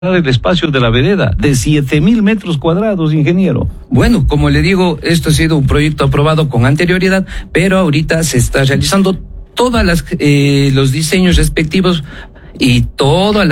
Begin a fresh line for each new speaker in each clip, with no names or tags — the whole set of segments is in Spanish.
el espacio de la vereda de 7,000 metros cuadrados, ingeniero.
Bueno, como le digo, esto ha sido un proyecto aprobado con anterioridad, pero ahorita se está realizando todas los diseños respectivos y toda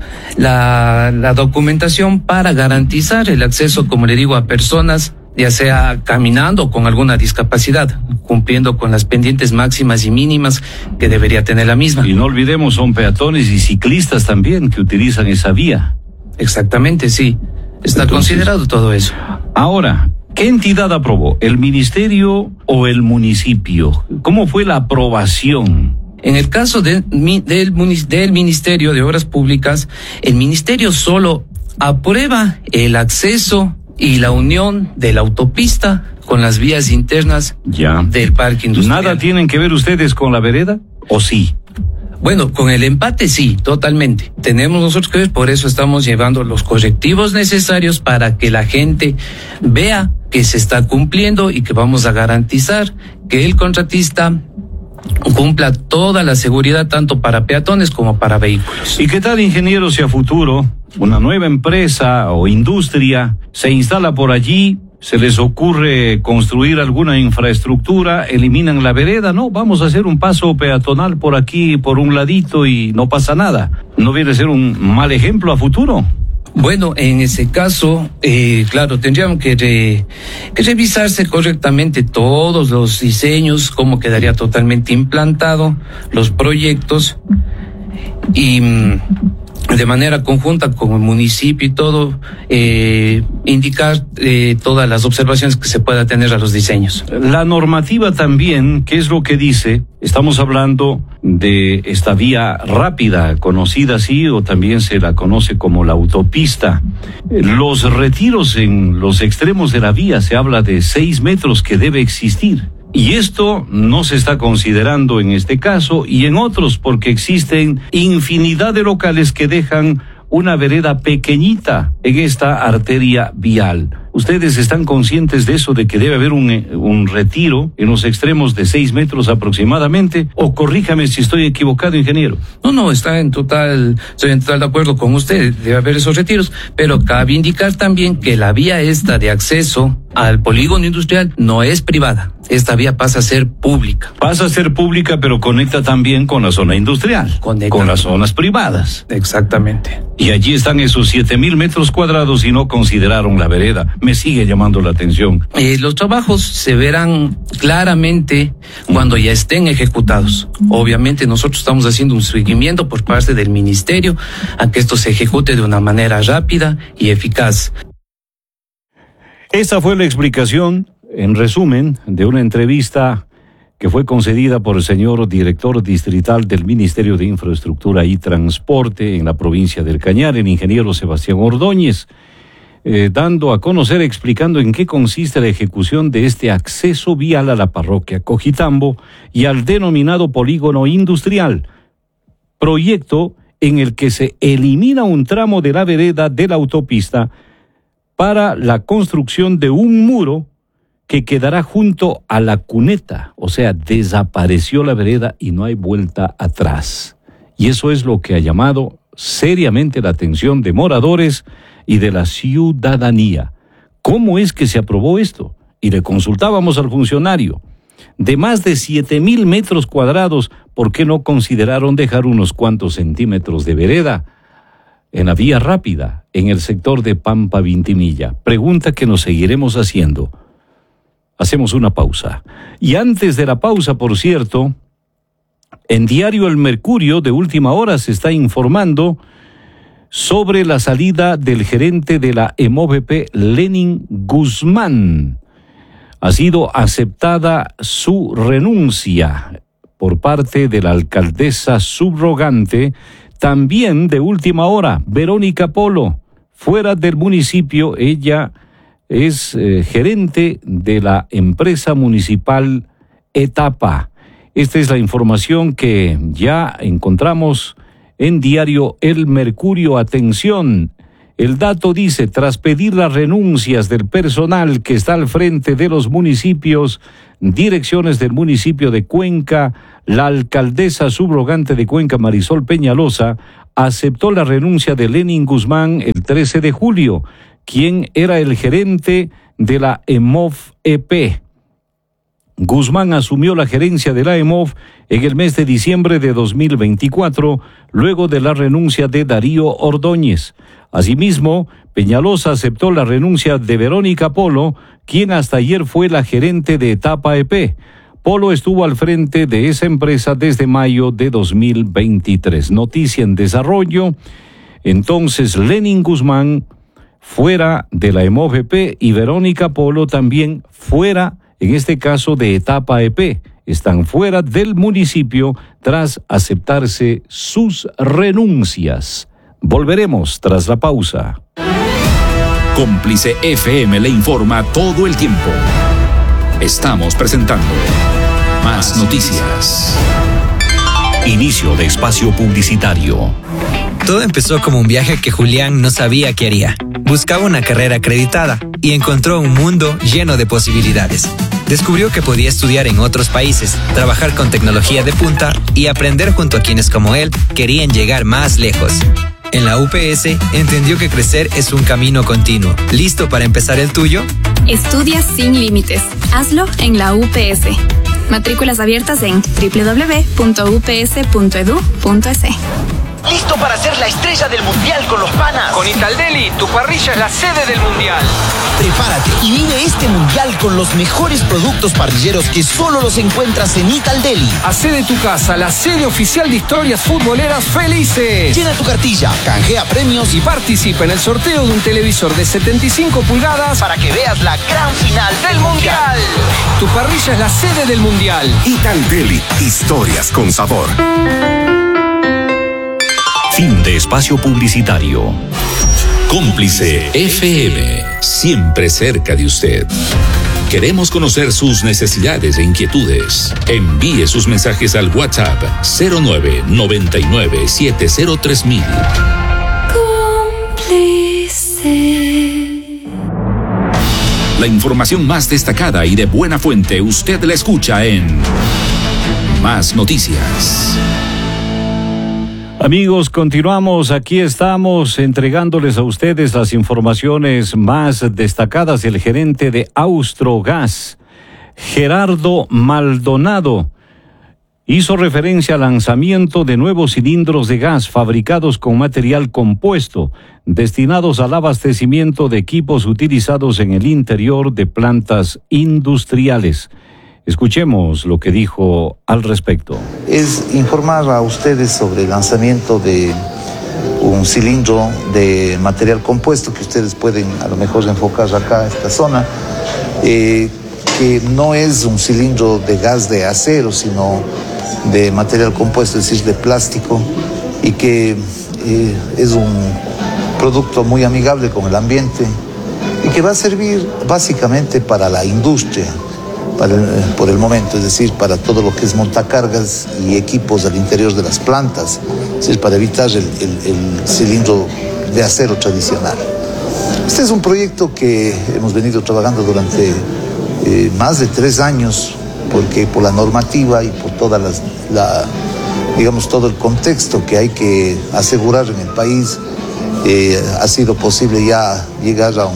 la documentación para garantizar el acceso, como le digo, a personas, ya sea caminando o con alguna discapacidad, cumpliendo con las pendientes máximas y mínimas que debería tener la misma.
Y no olvidemos, son peatones y ciclistas también que utilizan esa vía.
Exactamente, sí. Está considerado todo eso.
Ahora, ¿qué entidad aprobó? ¿El ministerio o el municipio? ¿Cómo fue la aprobación?
En el caso del Ministerio de Obras Públicas, el ministerio solo aprueba el acceso y la unión de la autopista con las vías internas del parque industrial.
¿Nada tienen que ver ustedes con la vereda? ¿O sí?
Bueno, con el empate sí, totalmente. Tenemos nosotros que ver, por eso estamos llevando los correctivos necesarios para que la gente vea que se está cumpliendo y que vamos a garantizar que el contratista cumpla toda la seguridad tanto para peatones como para vehículos.
¿Y qué tal, ingeniero, si a futuro una nueva empresa o industria se instala por allí, se les ocurre construir alguna infraestructura, eliminan la vereda? No, vamos a hacer un paso peatonal por aquí, por un ladito y no pasa nada. ¿No viene a ser un mal ejemplo a futuro?
Bueno, en ese caso, claro, tendrían que revisarse correctamente todos los diseños, cómo quedaría totalmente implantado, los proyectos, y de manera conjunta con el municipio y todo, indicar todas las observaciones que se pueda tener a los diseños.
La normativa también, ¿qué es lo que dice? Estamos hablando de esta vía rápida, conocida así, o también se la conoce como la autopista. Los retiros en los extremos de la vía, se habla de 6 metros que debe existir. Y esto no se está considerando en este caso y en otros, porque existen infinidad de locales que dejan una vereda pequeñita en esta arteria vial. ¿Ustedes están conscientes de eso, de que debe haber un retiro en los extremos de 6 metros aproximadamente? O corríjame si estoy equivocado, ingeniero.
No, estoy en total de acuerdo con usted, debe haber esos retiros, pero cabe indicar también que la vía esta de acceso al polígono industrial no es privada. Esta vía pasa a ser pública.
Pasa a ser pública, pero conecta también con la zona industrial, con las zonas privadas.
Exactamente.
Y allí están esos 7,000 metros cuadrados y no consideraron la vereda. Me sigue llamando la atención.
Los trabajos se verán claramente cuando ya estén ejecutados. Obviamente nosotros estamos haciendo un seguimiento por parte del ministerio a que esto se ejecute de una manera rápida y eficaz.
Esa fue la explicación, en resumen, de una entrevista que fue concedida por el señor director distrital del Ministerio de Infraestructura y Transporte en la provincia del Cañar, el ingeniero Sebastián Ordóñez, dando a conocer, explicando en qué consiste la ejecución de este acceso vial a la parroquia Cojitambo y al denominado polígono industrial, proyecto en el que se elimina un tramo de la vereda de la autopista para la construcción de un muro que quedará junto a la cuneta, o sea, desapareció la vereda y no hay vuelta atrás. Y eso es lo que ha llamado seriamente la atención de moradores y de la ciudadanía. ¿Cómo es que se aprobó esto? Y le consultábamos al funcionario. De más de 7,000 metros cuadrados, ¿por qué no consideraron dejar unos cuantos centímetros de vereda en la vía rápida, en el sector de Pampa-Vintimilla? Pregunta que nos seguiremos haciendo. Hacemos una pausa. Y antes de la pausa, por cierto, en Diario El Mercurio de última hora se está informando sobre la salida del gerente de la EMOVP, Lenin Guzmán. Ha sido aceptada su renuncia por parte de la alcaldesa subrogante. También de última hora, Verónica Polo, fuera del municipio, ella es gerente de la empresa municipal Etapa. Esta es la información que ya encontramos en Diario El Mercurio. Atención, el dato dice: tras pedir las renuncias del personal que está al frente de los municipios, direcciones del municipio de Cuenca, la alcaldesa subrogante de Cuenca, Marisol Peñalosa, aceptó la renuncia de Lenin Guzmán el 13 de julio, quien era el gerente de la EMOV-EP. Guzmán asumió la gerencia de la EMOV en el mes de diciembre de 2024, luego de la renuncia de Darío Ordóñez. Asimismo, Peñalosa aceptó la renuncia de Verónica Polo, quien hasta ayer fue la gerente de Etapa EP. Polo estuvo al frente de esa empresa desde mayo de 2023. Noticia en desarrollo. Entonces, Lenin Guzmán fuera de la EMOV-EP y Verónica Polo también fuera, en este caso, de Etapa EP. Están fuera del municipio tras aceptarse sus renuncias. Volveremos tras la pausa.
Cómplice FM le informa todo el tiempo. Estamos presentando Más Noticias. Inicio de espacio publicitario.
Todo empezó como un viaje que Julián no sabía qué haría. Buscaba una carrera acreditada y encontró un mundo lleno de posibilidades. Descubrió que podía estudiar en otros países, trabajar con tecnología de punta y aprender junto a quienes como él querían llegar más lejos. En la UPS entendió que crecer es un camino continuo. ¿Listo para empezar el tuyo?
Estudia sin límites. Hazlo en la UPS. Matrículas abiertas en www.ups.edu.es.
¿Listo para ser la estrella del mundial con los panas?
Con Italdeli, tu parrilla es la sede del mundial.
Prepárate y vive este mundial con los mejores productos parrilleros que solo los encuentras en Italdeli.
Hacé de tu casa la sede oficial de historias futboleras felices.
Llena tu cartilla, canjea premios
y participa en el sorteo de un televisor de 75 pulgadas
para que veas la gran final del mundial.
Tu parrilla es la sede del mundial.
Italdeli, historias con sabor. Fin de espacio publicitario. Cómplice FM, siempre cerca de usted. Queremos conocer sus necesidades e inquietudes. Envíe sus mensajes al WhatsApp 0999703000.
Cómplice.
La información más destacada y de buena fuente usted la escucha en Más Noticias.
Amigos, continuamos. Aquí estamos entregándoles a ustedes las informaciones más destacadas. El gerente de Austrogas, Gerardo Maldonado, hizo referencia al lanzamiento de nuevos cilindros de gas fabricados con material compuesto, destinados al abastecimiento de equipos utilizados en el interior de plantas industriales. Escuchemos lo que dijo al respecto.
Es informar a ustedes sobre el lanzamiento de un cilindro de material compuesto que ustedes pueden a lo mejor enfocar acá a esta zona, que no es un cilindro de gas de acero, sino de material compuesto, es decir, de plástico, y que es un producto muy amigable con el ambiente y que va a servir básicamente para la industria. Por el momento, es decir, para todo lo que es montacargas y equipos al interior de las plantas, es decir, para evitar el cilindro de acero tradicional. Este es un proyecto que hemos venido trabajando durante más de 3 años, porque por la normativa y por toda digamos, todo el contexto que hay que asegurar en el país, ha sido posible ya llegar a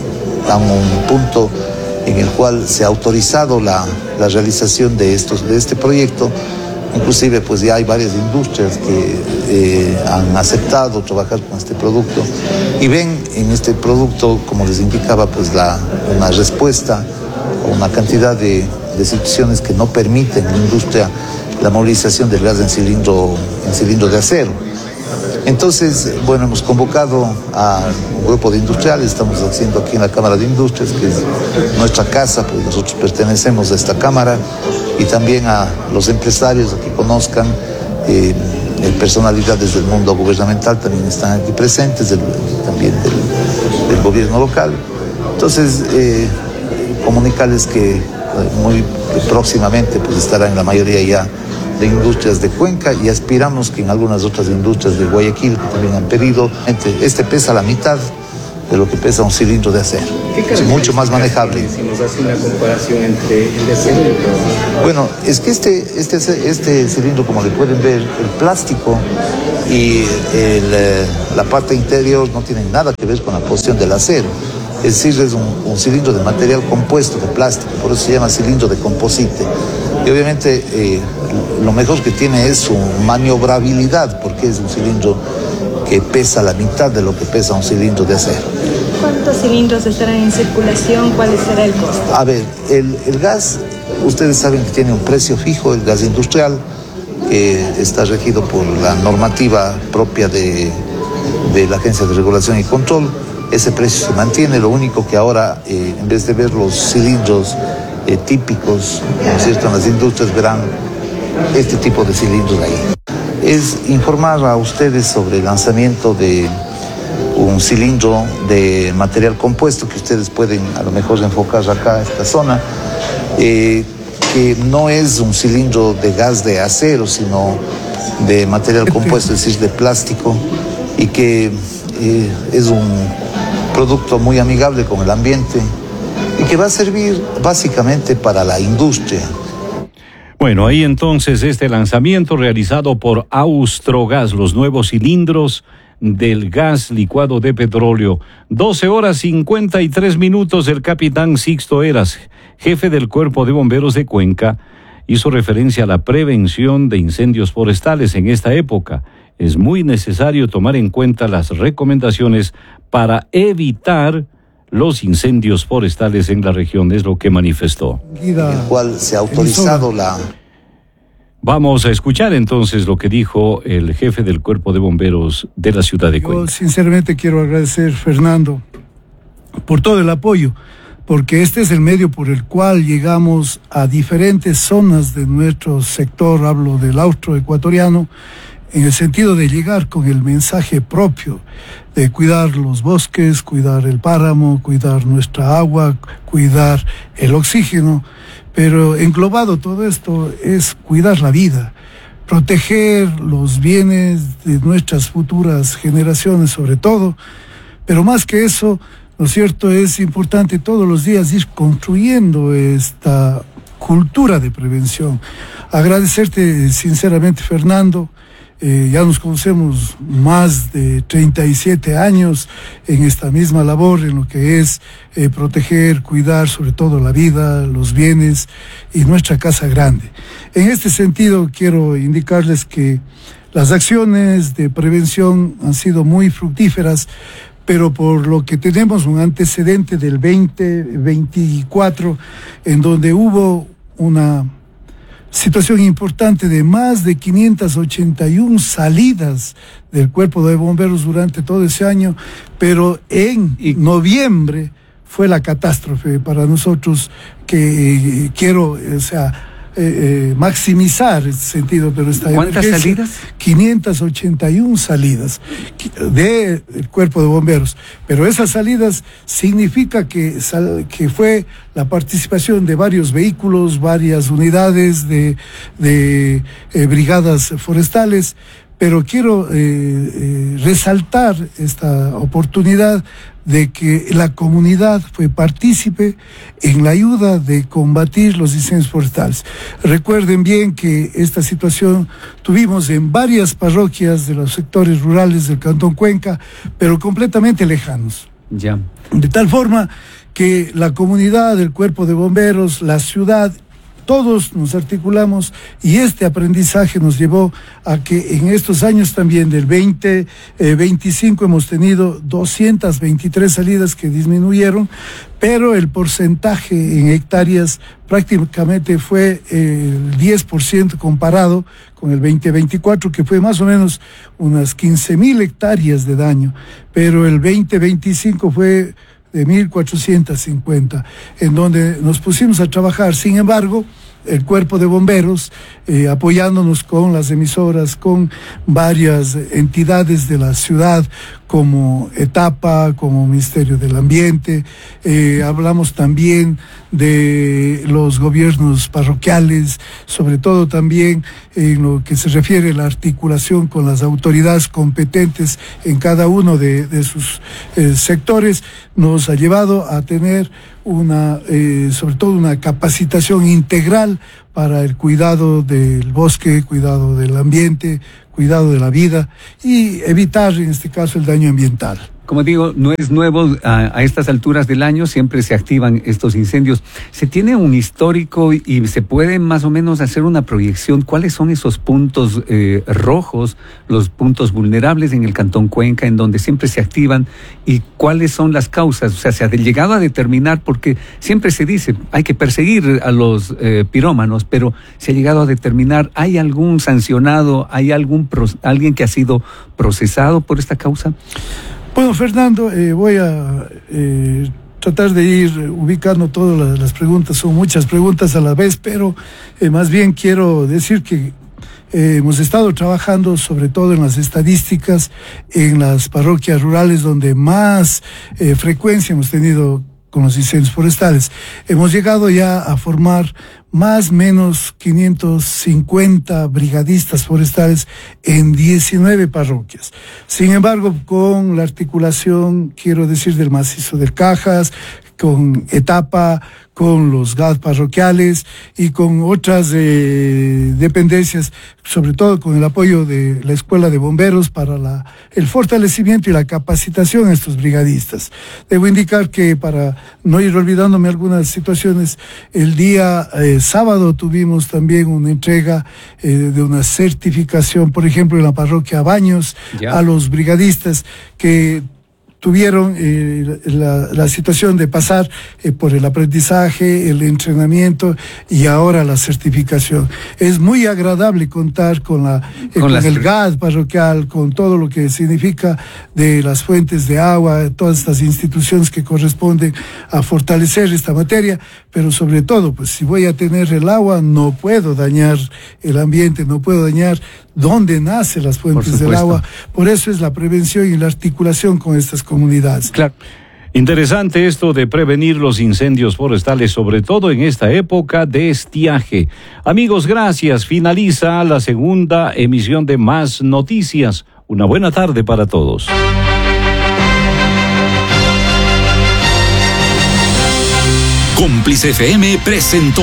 un punto en el cual se ha autorizado la realización de este proyecto. Inclusive pues ya hay varias industrias que han aceptado trabajar con este producto y ven en este producto, como les indicaba, pues una respuesta a una cantidad de situaciones que no permiten en la industria la movilización del gas en cilindro de acero. Entonces, bueno, hemos convocado a un grupo de industriales, estamos haciendo aquí en la Cámara de Industrias, que es nuestra casa, pues nosotros pertenecemos a esta Cámara, y también a los empresarios a que conozcan, personalidades del mundo gubernamental también están aquí presentes, también del gobierno local. Entonces, comunicarles que muy próximamente pues estarán en la mayoría ya de industrias de Cuenca, y aspiramos que en algunas otras industrias de Guayaquil que también han pedido. Este pesa la mitad de lo que pesa un cilindro de acero. Es mucho más manejable.
Si nos hace una comparación entre el de acero y el plástico.
Bueno, es que este cilindro, como le pueden ver, el plástico y la parte interior no tiene nada que ver con la posición del acero. Es decir, es un cilindro de material compuesto de plástico, por eso se llama cilindro de composite. Y obviamente lo mejor que tiene es su maniobrabilidad, porque es un cilindro que pesa la mitad de lo que pesa un cilindro de acero.
¿Cuántos cilindros estarán en circulación? ¿Cuál será el costo?
A ver, el gas, ustedes saben que tiene un precio fijo, el gas industrial, que está regido por la normativa propia de la Agencia de Regulación y Control. Ese precio se mantiene, lo único que ahora, en vez de ver los cilindros típicos, ¿no es cierto?, en las industrias, verán este tipo de cilindros ahí. Es informar a ustedes sobre el lanzamiento de un cilindro de material compuesto que ustedes pueden a lo mejor enfocar acá, esta zona, que no es un cilindro de gas de acero, sino de material compuesto, es decir, de plástico, y que es un producto muy amigable con el ambiente y que va a servir básicamente para la industria.
Bueno, ahí entonces este lanzamiento realizado por Austrogas, los nuevos cilindros del gas licuado de petróleo. 12:53. El capitán Sixto Eras, jefe del Cuerpo de Bomberos de Cuenca, hizo referencia a la prevención de incendios forestales en esta época. Es muy necesario tomar en cuenta las recomendaciones para evitar los incendios forestales en la región, es lo que manifestó.
En el cual se ha autorizado la...
Vamos a escuchar entonces lo que dijo el jefe del Cuerpo de Bomberos de la ciudad de Cuenca.
Yo sinceramente quiero agradecer, Fernando, por todo el apoyo, porque este es el medio por el cual llegamos a diferentes zonas de nuestro sector, hablo del austroecuatoriano, en el sentido de llegar con el mensaje propio de cuidar los bosques, cuidar el páramo, cuidar nuestra agua, cuidar el oxígeno, pero englobado todo esto es cuidar la vida, proteger los bienes de nuestras futuras generaciones sobre todo, pero más que eso, ¿no es cierto?, es importante todos los días ir construyendo esta cultura de prevención. Agradecerte sinceramente, Fernando. Ya nos conocemos más de 37 años en esta misma labor, en lo que es proteger, cuidar sobre todo la vida, los bienes y nuestra casa grande. En este sentido, quiero indicarles que las acciones de prevención han sido muy fructíferas, pero por lo que tenemos un antecedente del 2024, en donde hubo una situación importante de más de 581 salidas del Cuerpo de Bomberos durante todo ese año, pero en noviembre fue la catástrofe para nosotros, que quiero, maximizar este sentido, pero esta
¿cuántas salidas?
581 salidas del Cuerpo de Bomberos, pero esas salidas significa que fue la participación de varios vehículos, varias unidades de brigadas forestales, pero quiero resaltar esta oportunidad de que la comunidad fue partícipe en la ayuda de combatir los incendios forestales. Recuerden bien que esta situación tuvimos en varias parroquias de los sectores rurales del Cantón Cuenca, pero completamente lejanos.
Ya.
De tal forma que la comunidad, el Cuerpo de Bomberos, la ciudad, todos nos articulamos, y este aprendizaje nos llevó a que en estos años también del 2025 hemos tenido 223 salidas que disminuyeron, pero el porcentaje en hectáreas prácticamente fue el 10% comparado con el 2024, que fue más o menos unas 15,000 hectáreas de daño, pero el 2025 fue de 1,450, en donde nos pusimos a trabajar. Sin embargo, el Cuerpo de Bomberos, apoyándonos con las emisoras, con varias entidades de la ciudad, como Etapa, como Ministerio del Ambiente, hablamos también de los gobiernos parroquiales, sobre todo también en lo que se refiere a la articulación con las autoridades competentes en cada uno de sus sectores, nos ha llevado a tener sobre todo una capacitación integral para el cuidado del bosque, cuidado del ambiente, cuidado de la vida y evitar, en este caso, el daño ambiental.
Como digo, no es nuevo a estas alturas del año, siempre se activan estos incendios. ¿Se tiene un histórico y se puede más o menos hacer una proyección? ¿Cuáles son esos puntos rojos, los puntos vulnerables en el Cantón Cuenca, en donde siempre se activan? ¿Y cuáles son las causas? O sea, se ha llegado a determinar, porque siempre se dice, hay que perseguir a los pirómanos, pero se ha llegado a determinar, ¿hay algún sancionado, hay alguien que ha sido procesado por esta causa?
Bueno, Fernando, voy a tratar de ir ubicando todas las preguntas. Son muchas preguntas a la vez, pero más bien quiero decir que hemos estado trabajando sobre todo en las estadísticas, en las parroquias rurales donde más frecuencia hemos tenido con los incendios forestales. Hemos llegado ya a formar más o menos 550 brigadistas forestales en 19 parroquias. Sin embargo, con la articulación, quiero decir, del macizo del Cajas, con Etapa, con los GAD parroquiales y con otras dependencias, sobre todo con el apoyo de la Escuela de Bomberos para el fortalecimiento y la capacitación a estos brigadistas. Debo indicar que, para no ir olvidándome algunas situaciones, el día sábado tuvimos también una entrega de una certificación, por ejemplo, en la parroquia Baños, a los brigadistas que tuvieron la situación de pasar por el aprendizaje, el entrenamiento y ahora la certificación. Es muy agradable contar con el GAD parroquial, con todo lo que significa de las fuentes de agua, todas estas instituciones que corresponden a fortalecer esta materia, pero sobre todo, pues si voy a tener el agua, no puedo dañar el ambiente, no puedo dañar dónde nacen las fuentes del agua. Por eso es la prevención y la articulación con estas comunidades.
Claro. Interesante esto de prevenir los incendios forestales, sobre todo en esta época de estiaje. Amigos, gracias. Finaliza la segunda emisión de Más Noticias. Una buena tarde para todos.
Cómplice FM presentó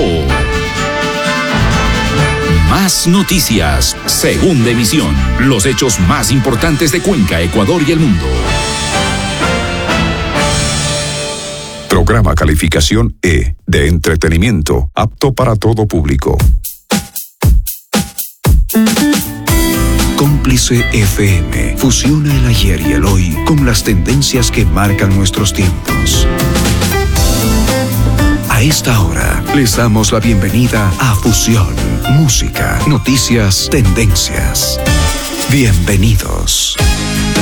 Más Noticias, segunda emisión. Los hechos más importantes de Cuenca, Ecuador y el mundo.
Programa calificación E, de entretenimiento, apto para todo público. Cómplice FM fusiona el ayer y el hoy con las tendencias que marcan nuestros tiempos. A esta hora les damos la bienvenida a Fusión, música, noticias, tendencias. Bienvenidos.